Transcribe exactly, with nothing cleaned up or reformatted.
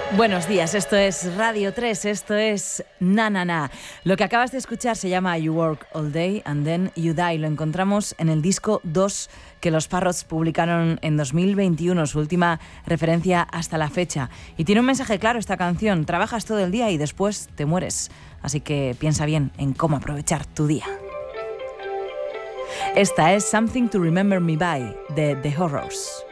Buenos días, esto es Radio tres, esto es Na Na Na. Lo que acabas de escuchar se llama You Work All Day and Then You Die. Lo encontramos en el disco dos que los Parrots publicaron en dos mil veintiuno, su última referencia hasta la fecha. Y tiene un mensaje claro esta canción: trabajas todo el día y después te mueres. Así que piensa bien en cómo aprovechar tu día. Esta es Something to Remember Me By, de The Horrors.